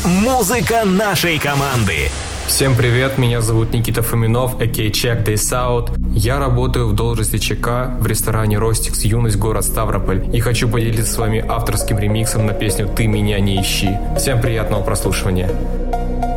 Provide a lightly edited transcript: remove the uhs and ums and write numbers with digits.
Музыка нашей команды. Всем привет, меня зовут Никита Фоминов, a.k.a. Check This Out. Я работаю в должности ЧК в ресторане Ростикс Юность, город Ставрополь. И хочу поделиться с вами авторским ремиксом на песню «Ты меня не ищи». Всем приятного прослушивания.